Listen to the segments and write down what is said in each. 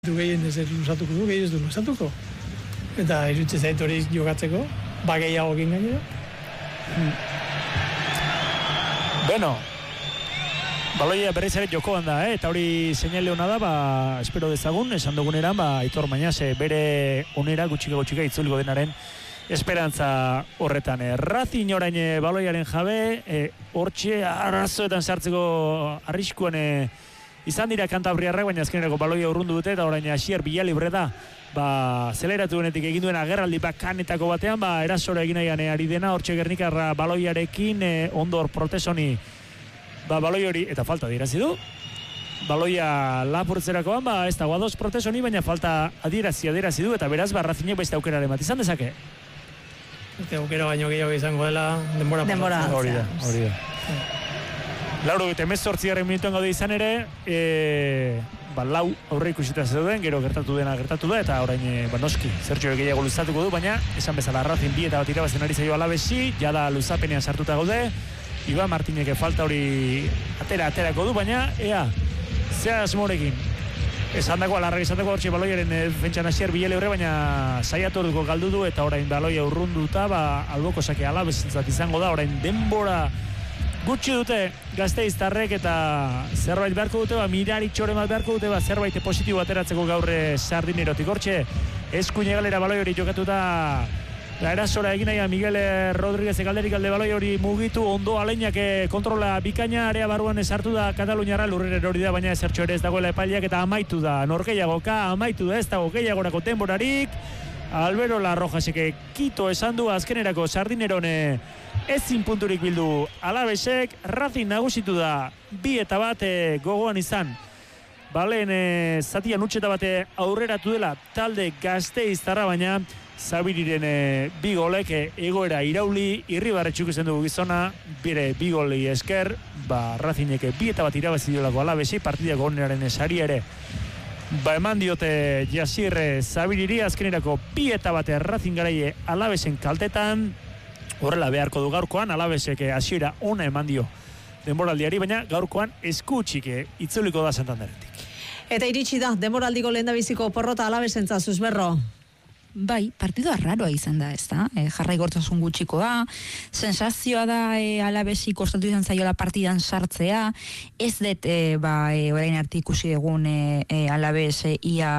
Gehien ez lusatuko du, gehien ez du lusatuko. Eta irutze zait hori jokatzeko, gehiago egin gainera. Bueno, baloia berriz ere jokoan da, eta hori seinale hona da, espero dezagun, esan duguneran, Aitor Mañas bere onera gutxika itzuliko denaren esperantza horretan. Racing orain baloiaren jabe, hortxe arazoetan sartzeko arriskuan izan dira Kantabriarrak, baina azkenerako baloia urrundu dute, eta orain Asier Villalibre da, zeleratu denetik egin duen agerraldi kanetako batean, erasora egin nahian ari dena, hortxe Gernikarra baloiarekin, ondor protesoni, baloi hori, eta falta dirazi du, baloia lapurtzerakoan, ez dago ados protesoni, baina falta adierazi du, eta beraz, Racinek beste aukeraren bat izan dezake. Eta aukera baino gehiago izango dela, denbora. Hori da. Lauro gite 18 minutuan gaude izan ere, lau aurre ikusita zeuden, gero gertatu da, eta orain noski, zertxo gehiago luzatuko du, baina esan bezala Racing 2 bat irabazten ari zaio Alavesi, jada luzapenean sartuta gaude, Iba Martineke falta hori aterako du, baina zea asmorekin. Esan dago, alarrak izan dago hortxe baloiaren defentsan Asier Villalibre, baina saiatu orduko galdu du, eta orain baloia urrunduta, alboko sake Alavesentzat izango da, orain denbora gutxi dute Gasteiztarrek, eta zerbait beharko dute, mirari txore bat beharko dute, zerbait positibo ateratzeko gaur Sardinerotik. Hortxe, eskuine galera baloi hori jokatuta, erasora egin nahi Miguel Rodríguez galderik alde baloi hori mugitu, ondo aleinak kontrola bikaina, area barruan esartu da Kataluniarra, lurreren hori da, baina ezertxo ere ez dagoela epaileak, eta amaitu da, norgeiagoka, amaitu da, ez dago gehiagorako denborarik, Albero Larrojasek kito esan du, azkenerako Sardineron ezin punturik bildu Alavesek, Racing nagusitu da 2-1 gogoan izan. Baleen zatian utxeta bate aurreratu dela talde Gasteiztarra, baina Zabiriren bi golek egoera irauli, irribarretxuk izan dugu gizona, bere bi golei esker, Racingek 2-1 irabazi diolako Alavesi, partidako oneraren sari ere. Eman diote Jasir Zabiriri, azkenerako 2-1 Racing garaie Alavesen kaltetan, horrela beharko du gaurkoan, Alavesek hasiera ona eman dio denboraldiari, baina gaurkoan eskutxik itzuliko da Santanderetik. Eta iritsi da, denboraldiko lehendabiziko porrota Alavesentza, Susberro. Bai, partidoa raroa izan da, ez da? Jarrai gortasun gutxikoa, sensazioa da Alavesi kostatu izan zaiola partidan sartzea, ez dut orain arte ikusi egun Alaves ia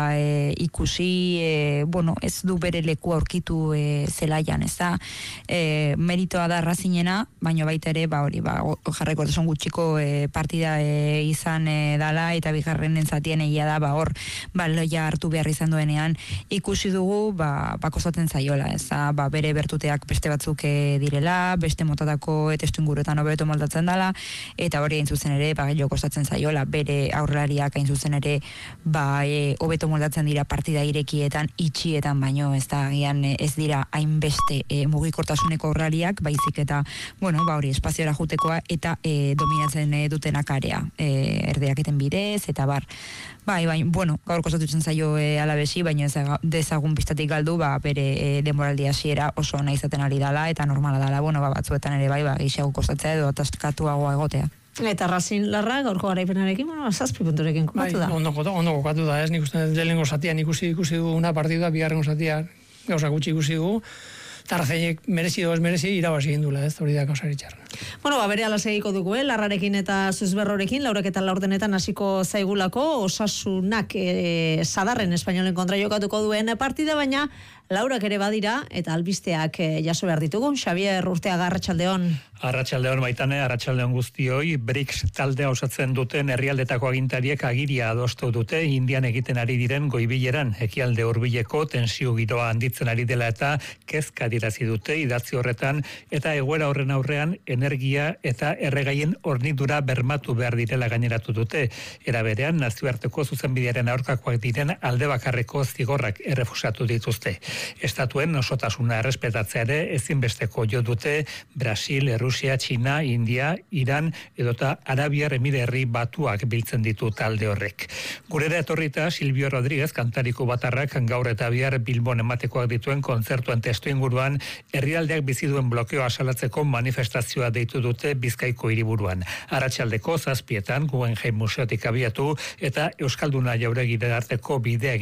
ikusi, ez du bere leku aurkitu zelaian, ez da? Meritoa da Racingena, baina baita ere, jarrai gortasun gutxiko partida izan dala, eta bigarrenen zatien egia da, baloia hartu behar izan duenean, ikusi dugu, kostatzen zaiola, ez da, bere bertuteak beste batzuk direla, beste motatako testu inguruetan hobeto moldatzen dela, eta hori hain zuzen ere, gehiago kostatzen zaiola, bere aurrelariak hain zuzen ere, hobeto moldatzen dira partida irekietan, itxietan, baino, ez da, ez dira hainbeste mugikortasuneko aurrelariak, baizik eta, hori espaziora jutekoa, eta dominatzen dutenak area, erdeaketen bidez, eta gaur kostatutzen zaio Alavesi, baina dezagun biztatik galdu, bere denboraldi hasiera oso ona izaten ari dala, eta normala dala, batzuetan ere gehiago kostatzea edo ataskatuagoa egotea. Eta Racing larra, gaurko garaipenarekin, 7 punturekin kokatu da. Ondo kokatu da, nik uste lehenengo zatian ikusi dugu una partida, bigarrengo zatian gauza gutxi ikusi dugu, eta Racinek merezi edo ez merezi irabazi egin duela, ez hori da gauzari txarra. Bere ala segiko dugu, Larrarekin eta Susberrorekin, laurek eta laurdenetan hasiko zaigulako, Osasunak Sadarren espainolen kontra jokatuko duen partida, baina Laurak ere badira, eta albisteak jaso behar ditugu. Xavier Urteaga, arratsaldeon. Arratsaldeon baitane, arratsaldeon guztioi, BRICS taldea osatzen duten herrialdetako agintariek agiria adostu dute Indian egiten ari diren goibileran, ekialde hurbileko tensio giroa handitzen ari dela eta kezka adierazi dute idatzi horretan, eta egoera horren aurrean energia eta erregaien hornidura bermatu behar direla gaineratu dute. Era berean, nazioarteko zuzenbidearen aurkakoak diren alde bakarreko zigorrak errefusatu dituzte. Estatuen osotasuna errespetatzea ere ezinbesteko jo dute Brasil, Errusia, Txina, India, Iran edota Arabiar Emirerri Batuak biltzen ditu talde horrek. Gurera etorrita Silvio Rodríguez kantariko batarrak gaur eta bihar Bilbon ematekoak dituen kontzertuen testu inguruan herrialdeak bizi duen blokeoa salatzeko manifestazioa deitu dute Bizkaiko hiriburuan. Arratsaldeko 7:00 Guggenheim Museotik abiatu eta Euskalduna Jauregire arteko bidea